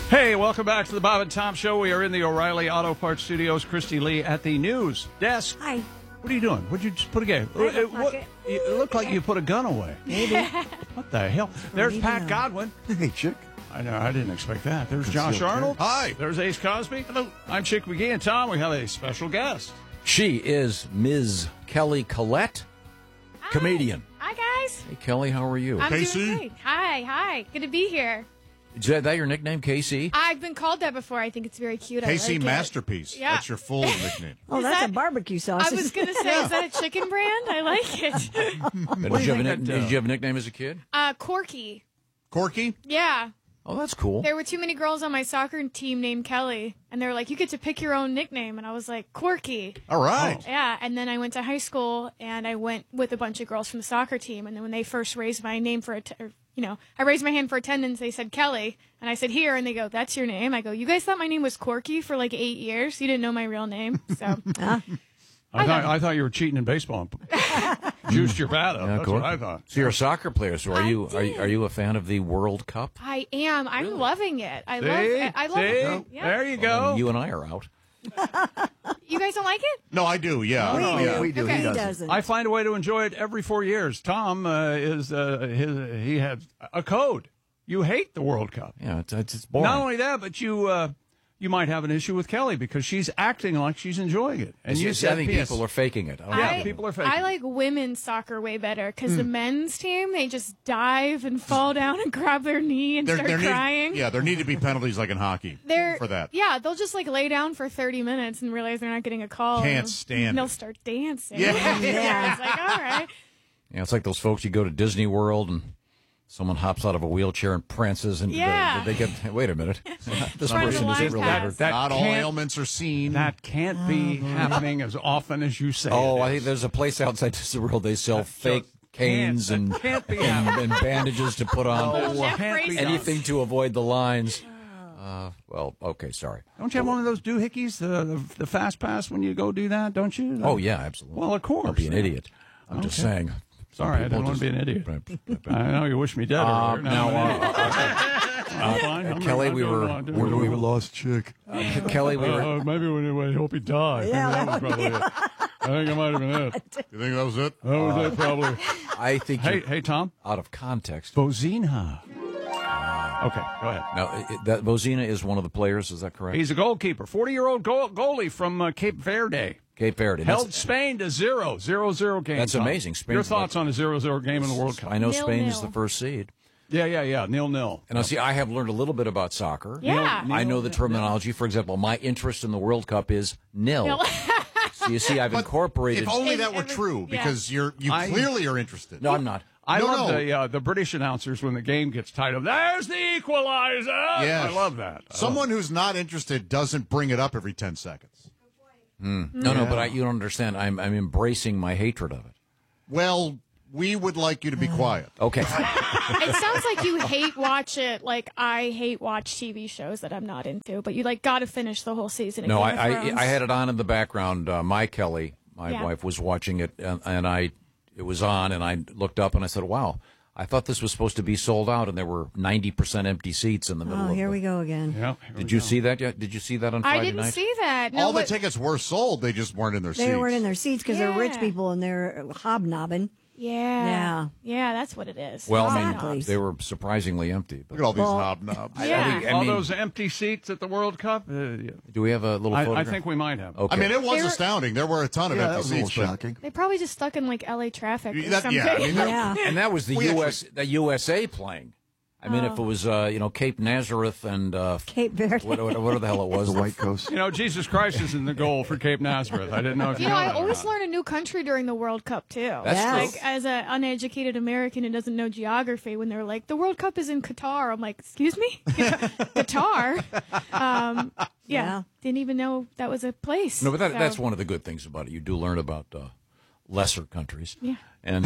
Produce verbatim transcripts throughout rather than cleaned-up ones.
Hey, welcome back to the Bob and Tom Show. We are in the O'Reilly Auto Parts Studios. Christy Lee at the news desk. Hi. What are you doing? What'd you just put again? I have a It, what, pocket. it looked like you put a gun away. Maybe. What the hell? There's maybe Pat not. Godwin. Hey, chick. I know, I didn't expect that. There's Josh Concealed Arnold. carry. Hi. There's Ace Cosby. Hello. I'm Chick McGee, and Tom, we have a special guest. She is Miz Kelly Collette, Hi. comedian. Hi, guys. Hey, Kelly, how are you? I'm Casey? doing great. Hi, hi. Good to be here. Is that that your nickname, Casey? I've been called that before. I think it's very cute. K C I like Masterpiece. Yeah. That's your full nickname. Oh, Is that's that- a barbecue sauce. it. I was going to say, is that a chicken brand? I like it. did, do you you have a, think nick- that, uh, did you have a nickname as a kid? Uh, Corky. Corky? Yeah. Oh, that's cool. There were too many girls on my soccer team named Kelly, and they were like, you get to pick your own nickname. And I was like, Corky. All right. Yeah, and then I went to high school, and I went with a bunch of girls from the soccer team. And then when they first raised my name for, att- or, you know, I raised my hand for attendance, they said Kelly, and I said here, and they go, that's your name? I go, you guys thought my name was Corky for like eight years? You didn't know my real name? So, I thought I thought you were cheating in baseball. Juiced your bat up. Yeah, That's cool. what I thought. So you're a soccer player. So are I you are you, did. are you a fan of the World Cup? I am. I'm loving it. I love See? it. I love See? it. Yeah. There you Well, go. then you and I are out. You guys don't like it? No, I do. Yeah. We Oh, do. yeah. We do. Okay. He He doesn't. I find a way to enjoy it every four years. Tom uh, is uh, his, he has a code. You hate the World Cup. Yeah, it's it's, it's boring. Not only that, but you uh, you might have an issue with Kelly because she's acting like she's enjoying it. And It's you just- said I think P S people are faking it. I don't Yeah, think people are faking I it. like women's soccer way better because the men's team, they just dive and fall down and grab their knee and There, start there need, crying. yeah, there need to be penalties like in hockey They're, for that. Yeah, they'll just like lay down for thirty minutes and realize they're not getting a call. Can't and stand They'll it. start dancing. Yeah. yeah. It's like, all right. Yeah, it's like those folks you go to Disney World and someone hops out of a wheelchair and prances and Yeah. they, they get. Wait a minute, this Front of person the isn't line really. pass. That Not all can't- ailments are seen. That can't be happening as often as you say. Oh, it I is. think there's a place outside Disney World. They sell fake canes can't- and, that can't be and, happening. and bandages to put on. Little well, neck can't be braces. done. Anything to avoid the lines. Uh, well, okay, sorry. Don't you have one of those doohickeys, the, the the fast pass when you go do that? Don't you? Oh yeah, absolutely. Well, of course. Don't be an idiot. I'm just Okay. saying. Some Sorry, I people didn't want to be an just- idiot. I know you wish me dead Um, earlier. now, I'm uh, fine. I'm Kelly, not we doing were- what I'm doing. we were- we were lost chick. Kelly, we were. Uh, maybe when I hope he died. Yeah, Maybe that was that would probably it. I think it might have been it. You think that was it? That was it, probably. I think Hey, you're hey, Tom. out of context. Bozina. Okay, go ahead. Now, i- i- that Bozina is one of the players. Is that correct? He's a goalkeeper, forty-year-old goal, goalie from uh, Cape Verde. Cape Verde. Held That's- Spain to zero, zero, zero game. That's Tom. amazing. Your Spain's thoughts like- on a zero, zero game in the World Cup? I know Nil, Spain is nil. the first seed. Yeah, yeah, yeah. Nil, nil. And I see. I have learned a little bit about soccer. Yeah. Nil, I know nil, the nil, terminology. For example, my interest in the World Cup is nil. Nil. So you see, I've But incorporated. If only In that were every- true, yeah. because you're you I- clearly are interested. No, I'm not. I No, love no. the uh, the British announcers when the game gets tied up. There's the equalizer. Yes. I love that. Someone who's not interested doesn't bring it up every ten seconds. No, no, but I, you don't understand. I'm I'm embracing my hatred of it. Well, we would like you to be quiet. Okay. It sounds like you hate watch it. Like I hate watch T V shows that I'm not into, but you like got to finish the whole season. Of No, Game of I, I Thrones. I had it on in the background. Uh, my Kelly, my Yeah. wife, was watching it, and, and I it was on, and I looked up and I said, "Wow, I thought this was supposed to be sold out, and there were ninety percent empty seats in the middle Oh, of here the, we go again. Yeah, here we Did you go. see that yet? Did you see that on Friday I didn't night? see that. No, All the what- tickets were sold. They just weren't in their They seats. weren't in their seats because they're rich Yeah. people and they're hobnobbing. Yeah. Yeah. Yeah, that's what it is. Well, I Exactly. mean, they were surprisingly empty. Look But at all these Well- hobnobs. Yeah. I think- I All mean, those empty seats at the World Cup? Uh, yeah. do we have a little I, photograph? I think we might have. Okay. I mean, it was They were- astounding. There were a ton of Yeah, that empty was a little seats. but- shocking. They probably just stuck in like L A traffic or That- something. yeah, I mean, that- Yeah. and that was the We U S the U S A playing. I mean, Oh. if it was uh, you know Cape Nazareth and uh, Cape Verde. what, what, what the hell it was, The White Coast. You know, Jesus Christ is in the goal for Cape Nazareth. I didn't know if you, You know, know I that or always not. learn a new country during the World Cup too. That's Yes. Like as an uneducated American who doesn't know geography, when they're like, "The World Cup is in Qatar," I'm like, "Excuse me, Qatar?" Um, yeah, Yeah. didn't even know that was a place. No, but that, So- that's one of the good things about it. You do learn about uh, lesser countries. Yeah. And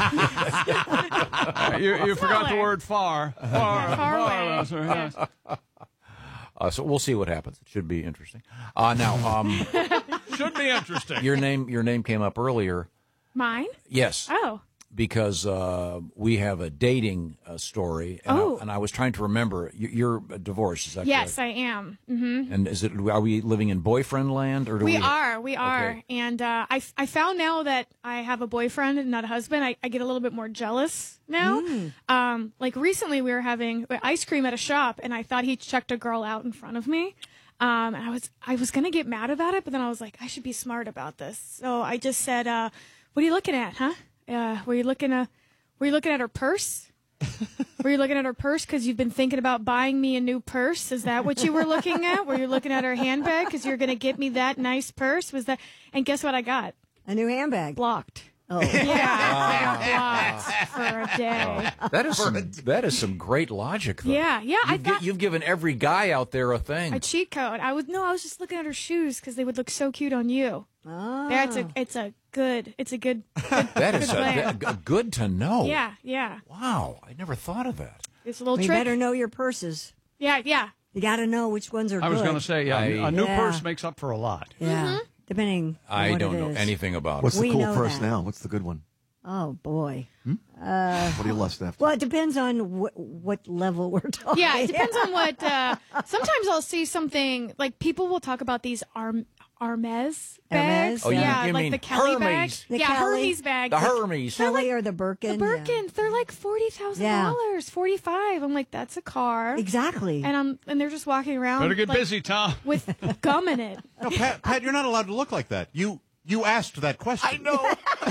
uh, you, you forgot the Smaller. word far. Far, Far away. lesser, yes. uh, so we'll see what happens. It should be interesting. Uh, now, um, Should be interesting. your name your name came up earlier. Mine? Yes. Oh, because uh, we have a dating uh, story, and, Oh. I, and I was trying to remember. You- You're divorced, is that Yes, correct? I am. hmm And is it? Are we living in boyfriend land, or do we? We are, we are, Okay. and uh, I I found now that I have a boyfriend and not a husband. I, I get a little bit more jealous now. Um, like recently, we were having ice cream at a shop, and I thought he checked a girl out in front of me. Um, and I was I was gonna get mad about it, but then I was like, I should be smart about this. So I just said, uh, "What are you looking at, huh? Uh, were you looking at Were you looking at her purse? Were you looking at her purse because you've been thinking about buying me a new purse? Is that what you were looking at? Were you looking at her handbag because you're gonna get me that nice purse? Was that? And guess what I got? A new handbag. Blocked. Oh. Yeah, I got blocked for a day. That is some, that is some great logic, though. Yeah, yeah. I You've, gi- thought you've given every guy out there a thing. a cheat code. I was no, I was just looking at her shoes because they would look so cute on you. Oh. That's a, it's a good, it's a good, good that is good a, plan. that- g- good to know. Yeah, yeah. Wow, I never thought of that. It's a little You trick. better know your purses. Yeah, yeah. You got to know which ones are I was good. going to say, yeah, I- a new Yeah. purse makes up for a lot. Yeah. Mm-hmm. Depending on I what don't it know is. anything about What's it. the We cool know purse that. now? What's the good one? Oh, boy. What do you lust after? Well, it depends on wh- what level we're talking. Yeah, it depends on what. Uh, sometimes I'll see something like people will talk about these Arm Hermes bags. Hermes, Oh, you- yeah, you like mean the Kelly bag. Hermes. The yeah, Kelly. Hermes bag. The Like, Hermes. Kelly or the Birkin. The yeah. Birkins, they're like forty thousand dollars, forty five. I'm like, that's a car. Exactly. And I'm and they're just walking around. Better get like, busy, Tom. with gum in it. No, Pat, Pat, you're not allowed to look like that. You you asked that question. I know.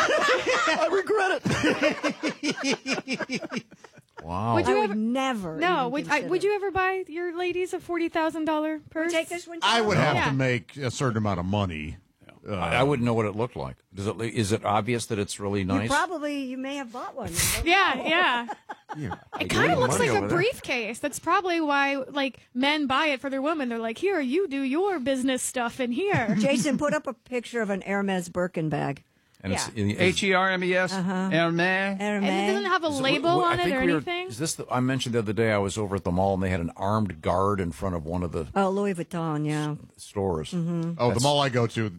I regret it. Wow. Would I you would ever? never. No. even Would I, consider. would you ever buy your ladies a forty thousand dollar purse? take this one? I would have Yeah. to make a certain amount of money. Uh, I, I wouldn't know what it looked like. Does it? Is it obvious that it's really You nice? probably you may have bought one. Yeah, yeah. Yeah. It kind of looks money like a over there. briefcase. That's probably why, like, men buy it for their women. They're like, "Here, you do your business stuff in here." Jason, put up a picture of an Hermes Birkin bag. and it's, Yeah. it's- H E R M E S, Hermes. Hermes. And it doesn't have a is it- label wh- I on it think or we were- anything. Is this the, I mentioned the other day I was over at the mall and they had an armed guard in front of one of the Oh, Louis Vuitton, yeah. stores. Mm-hmm. oh, the mall I go to,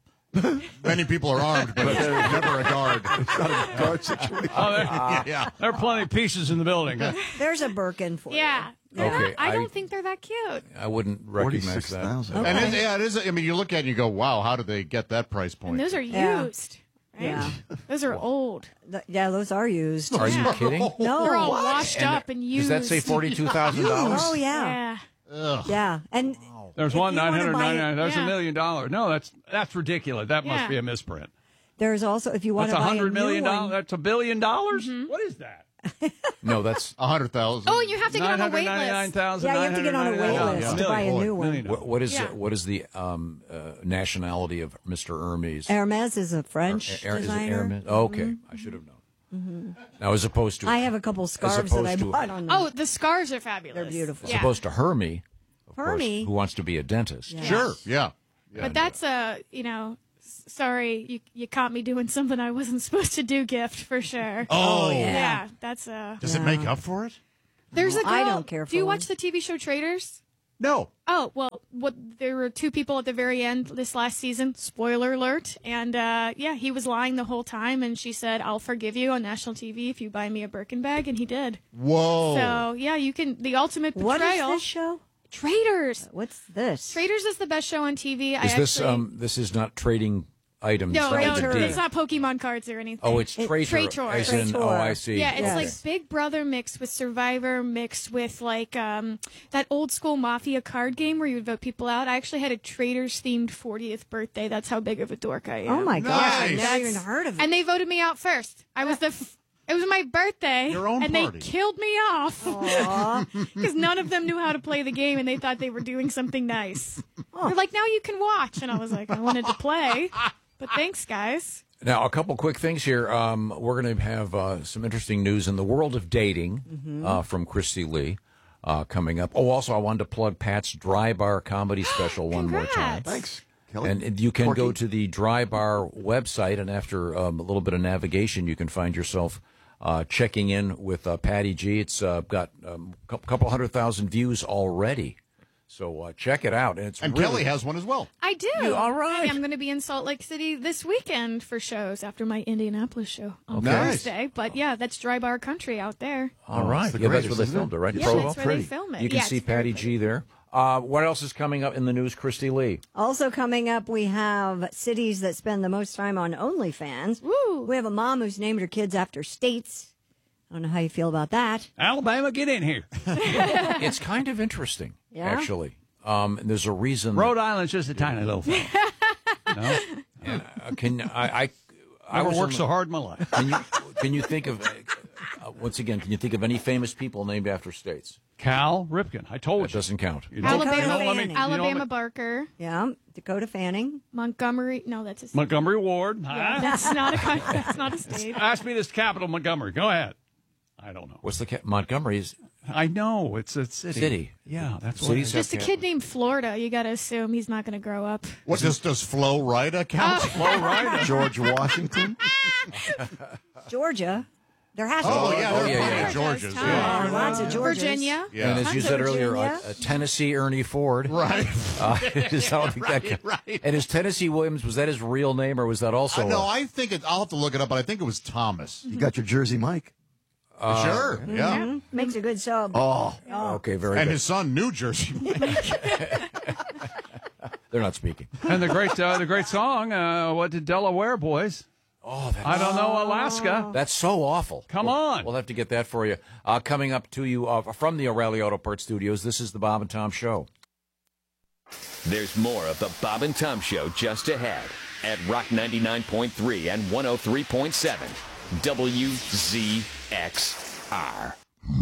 many people are armed, but there's never a guard. Guard situation. Oh, there, yeah. there are plenty of pieces in the building. There's a Birkin for Yeah. you. They're Okay, not- I, I- don't think they're that cute. I wouldn't recognize Forty-six that. thousand. And it's, yeah, it is. I mean, you look at it and you go, "Wow, how did they get that price point?" And those are Yeah. used. Right? Yeah. Those are old. Th- yeah, those are used. Are you Yeah. kidding? No. They're all washed And up and used. Does that say forty-two thousand dollars? Oh, yeah. Yeah. Yeah. And There's if one you wanna nine hundred ninety nine. buy- That's a Yeah. million dollars. No, that's that's ridiculous. That must Yeah. be a misprint. there's also, if you want That's to a buy a hundred new million one, dollars. That's a billion dollars. Mm-hmm. What is that? No, that's A hundred thousand. Oh, and you have to get on a wait Nine list. thousand. Yeah, you have to get on a wait list to buy a new one. what, what is Yeah. what is the um, uh, nationality of Mister Hermes? Hermes is a French Er- er- is it designer. Hermes? Oh, okay, I should have known. Now, as opposed to I have a couple scarves that I opposed to- bought on them. Oh, the scarves are fabulous. They're beautiful. as Yeah. opposed to Hermie, of course, Hermie? who wants to be a dentist. Yeah. Sure. Yeah. But that's a, you know, s- sorry, you you caught me doing something I wasn't supposed to do gift for sure. Oh, yeah. That's a. Does it make up for it? There's a girl. I don't care Do you for watch it. the T V show Traitors? No. Oh, well, what there were two people at the very end this last season, spoiler alert, and uh, yeah, he was lying the whole time, and she said, "I'll forgive you on national T V if you buy me a Birkin bag," and he did. Whoa. So, yeah, you can, the ultimate What is betrayal. this show? Traitors. What's this? Traitors is the best show on T V. I Is this actually, um? This is not trading items. no, by no, the Traitor. D. it's not Pokemon cards or anything. Oh, it's It- traitor. Traitor. As in, Traitor. oh, I see. Yeah, it's Yes. like Big Brother mixed with Survivor mixed with like um, that old school Mafia card game where you would vote people out. I actually had a Traitors themed fortieth birthday. That's how big of a dork I am. Oh my gosh, I've Nice. never even That's- heard of it. And they voted me out first. I was the. F- it was my birthday, Your own and party. they killed me off because none of them knew how to play the game, and they thought they were doing something nice. They're like, "Now you can watch," and I was like, "I wanted to play, but thanks, guys." Now, a couple quick things here. Um, we're going to have uh, some interesting news in the world of dating Mm-hmm. uh, from Christy Lee uh, coming up. Oh, also, I wanted to plug Pat's Dry Bar comedy special one more time. Congrats. Thanks, Kelly. And, and you can Corky. go to the Dry Bar website, and after um, a little bit of navigation, you can find yourself uh, checking in with uh, Patty G. It's uh, got a um, couple hundred thousand views already. So uh, check it out. And, it's And really, Kelly has one as well. I do. You- all right. I'm going to be in Salt Lake City this weekend for shows after my Indianapolis show on Nice. Thursday. But yeah, that's Dry Bar Country out there. All right. the Yeah, that's greatest, where they isn't filmed it? it, right? Yeah, Provo? that's where pretty. they film it. You can Yeah, see it's very Patty pretty. G there. Uh, what else is coming up in the news, Christy Lee? Also coming up, we have cities that spend the most time on OnlyFans. Woo. We have a mom who's named her kids after states. I don't know how you feel about that. Alabama, get in here. It's kind of interesting, Yeah? actually. Um, and there's a reason. Rhode Island's just a tiny little thing. No, Uh, can I? I, I never was worked on so the- hard in my life. Can you, can you think of, uh, once again, can you think of any famous people named after states? Cal Ripken, I told That you. doesn't count. You don't- Alabama, you don't let me- Fanning. you don't let Alabama me- Barker, Yeah, Dakota Fanning. Montgomery. No, that's a state. Montgomery Ward. Huh? That's not a coun- that's not a state. Ask me this capital, Montgomery. Go ahead. I don't know. What's the ca- Montgomery's I know it's a city. city? Yeah, that's what. Cities it is. have Just a cap- kid named Florida. You got to assume he's not going to grow up. What does does Flo Rida count? Flo Rida. George Washington. Georgia. There has to Oh, be. yeah, Oh, there yeah, are yeah. plenty of Georges. Tons. Yeah. Lots of Georgias. Virginia. Yeah. And as you Tons said of earlier, Virginia. a, a Tennessee Ernie Ford. Right. Uh, is that what that guy- right. And is Tennessee Williams, was that his real name or was that also? Uh, no, a- I think it, I'll have to look it up, but I think it was Thomas. You got your Jersey Mike. sure, yeah. Mhm. Makes a good sub. Oh, okay, very And good. his son, New Jersey. They're not speaking. And the great, uh, the great song. Uh, what did Delaware Boys? Oh, that, I don't know, Alaska. that's so awful. Come We'll- on. We'll have to get that for you. Uh, coming up to you uh, from the O'Reilly Auto Parts Studios, this is the Bob and Tom Show. There's more of the Bob and Tom Show just ahead at Rock ninety-nine point three and one oh three point seven W Z X R.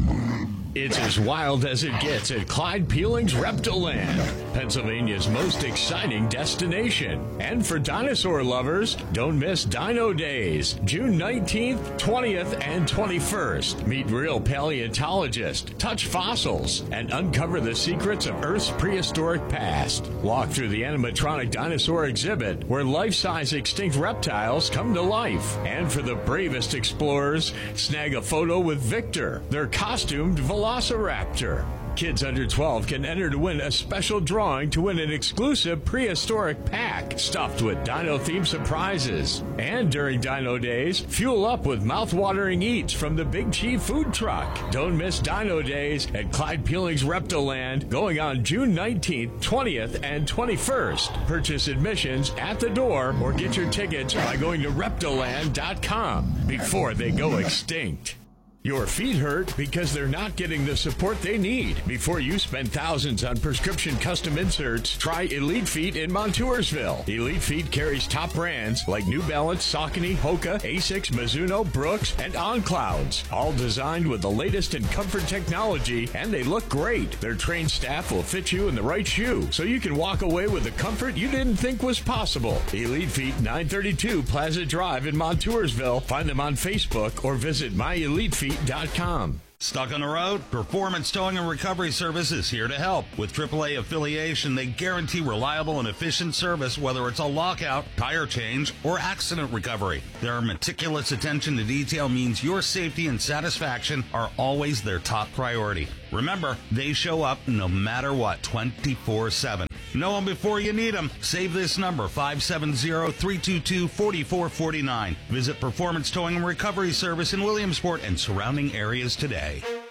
It's as wild as it gets at Clyde Peeling's Reptiland, Pennsylvania's most exciting destination. And for dinosaur lovers, don't miss Dino Days, June nineteenth, twentieth, and twenty-first. Meet real paleontologists, touch fossils, and uncover the secrets of Earth's prehistoric past. Walk through the animatronic dinosaur exhibit, where life-size extinct reptiles come to life. And for the bravest explorers, snag a photo with Victor, their costumed Velociraptor. Kids under twelve can enter to win a special drawing to win an exclusive prehistoric pack stuffed with dino-themed surprises. And during Dino Days, fuel up with mouth-watering eats from the Big Chief food truck. Don't miss Dino Days at Clyde Peeling's Reptiland, going on June nineteenth, twentieth, and twenty-first. Purchase admissions at the door or get your tickets by going to reptiland dot com before they go extinct. Your feet hurt because they're not getting the support they need. Before you spend thousands on prescription custom inserts, try Elite Feet in Montoursville. Elite Feet carries top brands like New Balance, Saucony, Hoka, Asics, Mizuno, Brooks, and On Clouds. All designed with the latest in comfort technology, and they look great. Their trained staff will fit you in the right shoe, so you can walk away with the comfort you didn't think was possible. Elite Feet, nine thirty-two Plaza Drive in Montoursville. Find them on Facebook or visit my elite feet dot com. Stuck on the road? Performance Towing and Recovery Service is here to help. With triple A affiliation, they guarantee reliable and efficient service, whether it's a lockout, tire change, or accident recovery. Their meticulous attention to detail means your safety and satisfaction are always their top priority. Remember, they show up no matter what, twenty-four seven. Know them before you need them. Save this number, five seven zero, three two two, four four four nine. Visit Performance Towing and Recovery Service in Williamsport and surrounding areas today.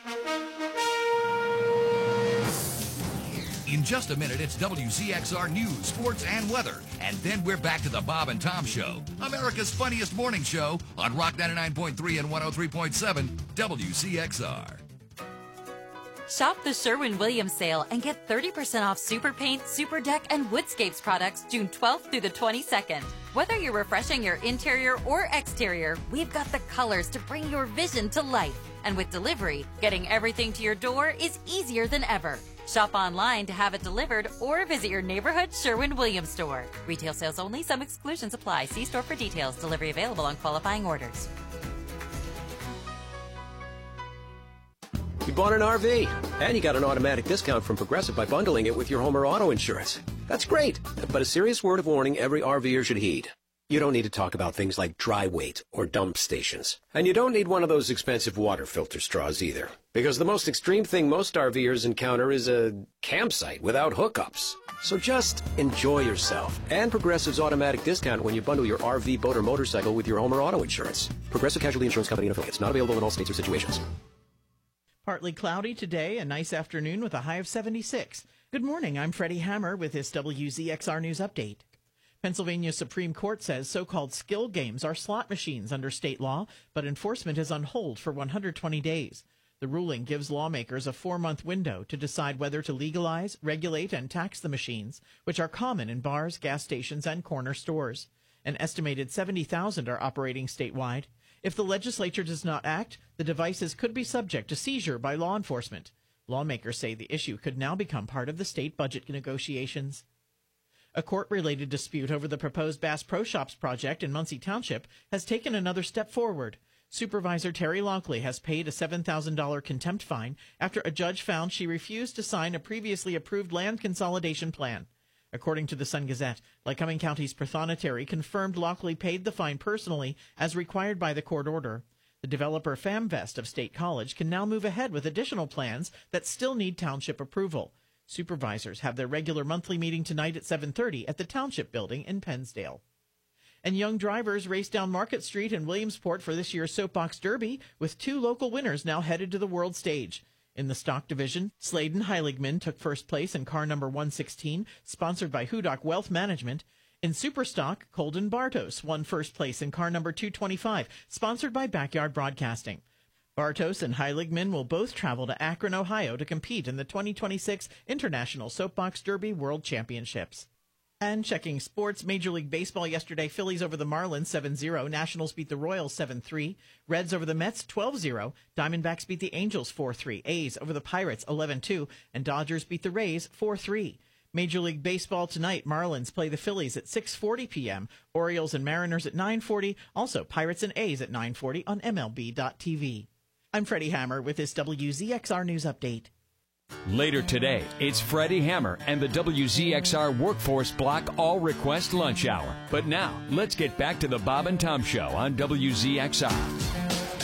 In just a minute, it's W Z X R News, Sports, and Weather. And then we're back to the Bob and Tom Show, America's funniest morning show on Rock ninety-nine point three and one oh three point seven W Z X R. Shop the Sherwin-Williams sale and get thirty percent off Super Paint, Super Deck, and Woodscapes products June twelfth through the twenty-second. Whether you're refreshing your interior or exterior, we've got the colors to bring your vision to life. And with delivery, getting everything to your door is easier than ever. Shop online to have it delivered or visit your neighborhood Sherwin-Williams store. Retail sales only. Some exclusions apply. See store for details. Delivery available on qualifying orders. You bought an R V, and you got an automatic discount from Progressive by bundling it with your home or auto insurance. That's great, but a serious word of warning every RVer should heed. You don't need to talk about things like dry weight or dump stations. And you don't need one of those expensive water filter straws either. Because the most extreme thing most RVers encounter is a campsite without hookups. So just enjoy yourself. And Progressive's automatic discount when you bundle your R V, boat, or motorcycle with your home or auto insurance. Progressive Casualty Insurance Company and affiliates. Not available in all states or situations. Partly cloudy today, a nice afternoon with a high of seventy-six. Good morning, I'm Freddie Hammer with this W Z X R News Update. Pennsylvania Supreme Court says so-called skill games are slot machines under state law, but enforcement is on hold for one hundred twenty days. The ruling gives lawmakers a four-month window to decide whether to legalize, regulate, and tax the machines, which are common in bars, gas stations, and corner stores. An estimated seventy thousand are operating statewide. If the legislature does not act, the devices could be subject to seizure by law enforcement. Lawmakers say the issue could now become part of the state budget negotiations. A court-related dispute over the proposed Bass Pro Shops project in Muncie Township has taken another step forward. Supervisor Terry Lockley has paid a seven thousand dollars contempt fine after a judge found she refused to sign a previously approved land consolidation plan. According to the Sun-Gazette, Lycoming County's Prothonotary confirmed Lockley paid the fine personally as required by the court order. The developer FamVest of State College can now move ahead with additional plans that still need township approval. Supervisors have their regular monthly meeting tonight at seven thirty at the Township Building in Pennsdale. And young drivers race down Market Street in Williamsport for this year's Soapbox Derby, with two local winners now headed to the world stage. In the stock division, Sladen Heiligman took first place in car number one sixteen, sponsored by Hudock Wealth Management. In Superstock, Colden Bartos won first place in car number two twenty-five, sponsored by Backyard Broadcasting. Bartos and Heiligman will both travel to Akron, Ohio to compete in the twenty twenty-six International Soapbox Derby World Championships. And checking sports, Major League Baseball yesterday, Phillies over the Marlins seven zero, Nationals beat the Royals seven three, Reds over the Mets twelve zero, Diamondbacks beat the Angels four three, A's over the Pirates eleven two, and Dodgers beat the Rays four three. Major League Baseball tonight, Marlins play the Phillies at six forty p.m., Orioles and Mariners at nine forty, also Pirates and A's at nine forty on M L B dot T V. I'm Freddie Hammer with this W Z X R News Update. Later today, it's Freddie Hammer and the W Z X R Workforce Block All Request Lunch Hour. But now, let's get back to the Bob and Tom Show on W Z X R.